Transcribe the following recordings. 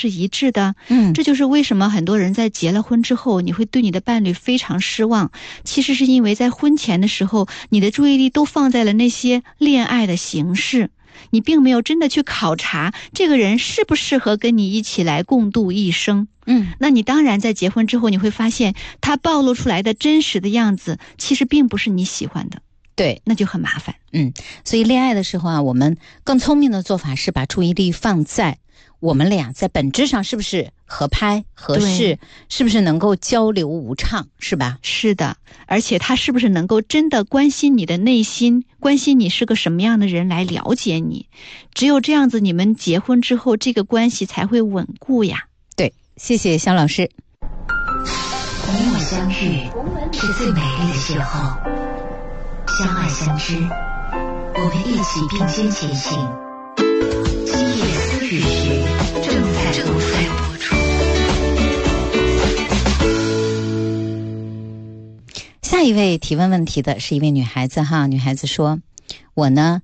是一致的。这就是为什么很多人在结了婚之后，你会对你的伴侣非常失望，其实是因为在婚前的时候，你的注意力都放在了那些恋爱的形式，你并没有真的去考察这个人适不适合跟你一起来共度一生。那你当然在结婚之后，你会发现他暴露出来的真实的样子其实并不是你喜欢的， 对， 那就很麻烦。 所以恋爱的时候啊，我们更聪明的做法是把注意力放在我们俩在本质上是不是合拍合适，是不是能够交流无畅，是吧？ 是的，而且他是不是能够真的关心你的内心，关心你是个什么样的人，来了解你。只有这样子，你们结婚之后这个关系才会稳固呀。 对，谢谢肖老师。 你我相遇是最美丽的邂逅，相爱相知，我们一起并肩前行。今夜思雨时正在播出。 下一位提问问题的是一位女孩子哈，女孩子说，我呢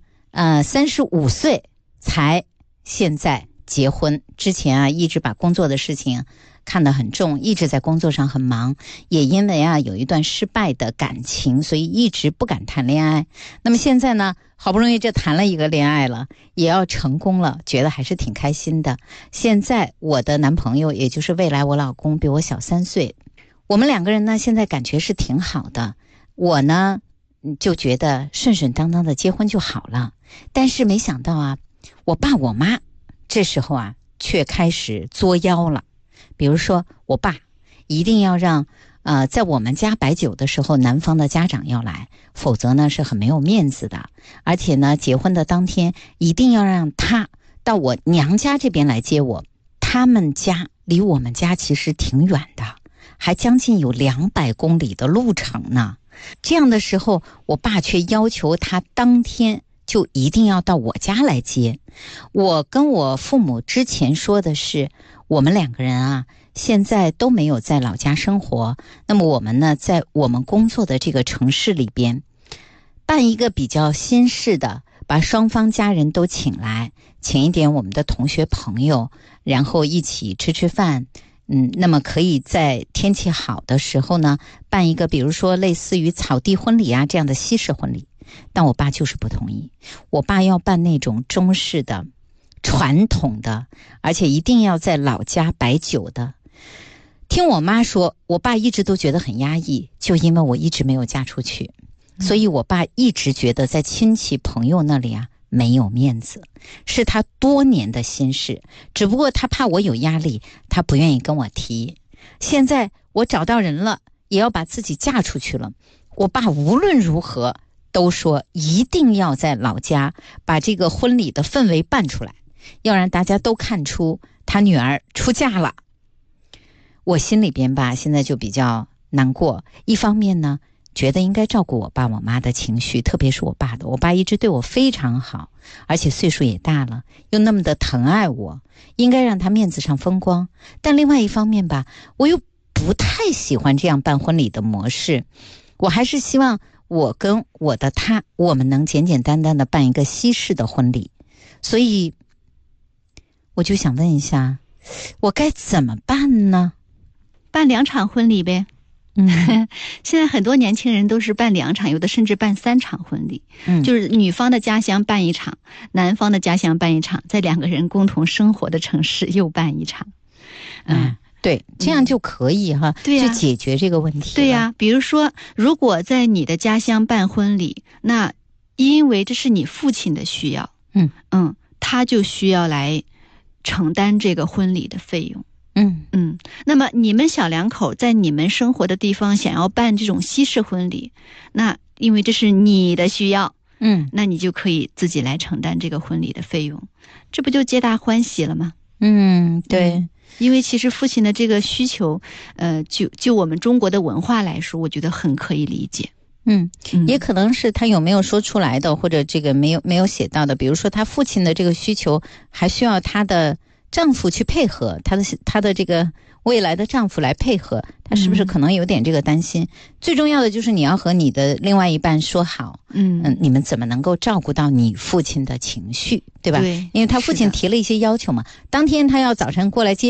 35岁才现在结婚，之前啊一直把工作的事情看得很重，一直在工作上很忙，也因为啊有一段失败的感情，所以一直不敢谈恋爱。那么现在呢，好不容易这谈了一个恋爱了，也要成功了，觉得还是挺开心的。现在我的男朋友，也就是未来我老公，比我小3岁，我们两个人呢现在感觉是挺好的。我呢就觉得顺顺当当的结婚就好了，但是没想到啊，我爸我妈这时候啊却开始作妖了。比如说我爸一定要让在我们家摆酒的时候，男方的家长要来，否则呢是很没有面子的。而且呢，结婚的当天一定要让他到我娘家这边来接我，他们家离我们家其实挺远的，还将近有200公里的路程呢。这样的时候，我爸却要求他当天就一定要到我家来接。我跟我父母之前说的是，我们两个人啊现在都没有在老家生活，那么我们呢在我们工作的这个城市里边办一个比较新式的，把双方家人都请来，请一点我们的同学朋友，然后一起吃吃饭。那么可以在天气好的时候呢办一个比如说类似于草地婚礼啊这样的西式婚礼。但我爸就是不同意，我爸要办那种中式的传统的，而且一定要在老家摆酒的。听我妈说，我爸一直都觉得很压抑，就因为我一直没有嫁出去，所以我爸一直觉得在亲戚朋友那里啊没有面子，是他多年的心事，只不过他怕我有压力，他不愿意跟我提。现在我找到人了，也要把自己嫁出去了，我爸无论如何都说一定要在老家把这个婚礼的氛围办出来，要让大家都看出他女儿出嫁了。我心里边吧现在就比较难过，一方面呢觉得应该照顾我爸我妈的情绪，特别是我爸的，我爸一直对我非常好，而且岁数也大了，又那么的疼爱我，应该让他面子上风光。但另外一方面吧，我又不太喜欢这样办婚礼的模式，我还是希望我跟我的他，我们能简简单单的办一个西式的婚礼。所以我就想问一下，我该怎么办呢？ 办2场婚礼呗。现在很多年轻人都是办2场，有的甚至办3场婚礼。就是女方的家乡办1场，男方的家乡办1场，在2个人共同生活的城市又办1场。 对，这样就可以哈， 对呀， 就解决这个问题。 对呀，比如说，如果在你的家乡办婚礼，那因为这是你父亲的需要，他就需要来承担这个婚礼的费用。那么你们小两口在你们生活的地方想要办这种西式婚礼，那因为这是你的需要，那你就可以自己来承担这个婚礼的费用，这不就皆大欢喜了吗？ 对。 因为其实父亲的这个需求，就我们中国的文化来说，我觉得很可以理解。 也可能是他有没有说出来的，或者这个没有写到的，比如说他父亲的这个需求还需要他的丈夫去配合，他的这个未来的丈夫来配合，他是不是可能有点这个担心？最重要的就是你要和你的另外一半说好，你们怎么能够照顾到你父亲的情绪，对吧？ 对， 因为他父亲提了一些要求嘛，当天他要早晨过来接